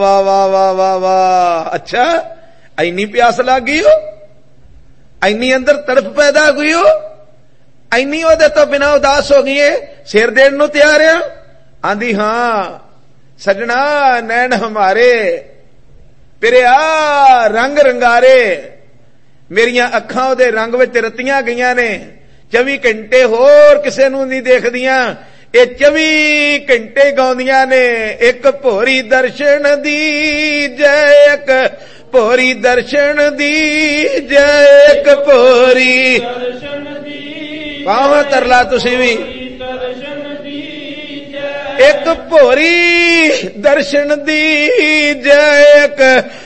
वाह वाह वाह वाह वाह। अच्छा इन्नी प्यास लग गई हो, इन्नी अंदर तड़प पैदा हुई हो, इन्नी ओदे तो बिना उदास हो गई है, सिर देन नूं तैयार है। आंदी हां सजना नैन हमारे पिरिया रंग रंगारे, मेरिया अखां ओदे रंग विच रतियां गईयां ने। 24 घंटे होर किसे नूं नहीं देखदियां, ये 24 घंटे गाउंदियां ने एक भोरी दर्शन दी जय, एक भोरी दर्शन दी जय, एक भोरी दर्शन दी। पाव तरला तुसी भी एक भोरी दर्शन दी जय, एक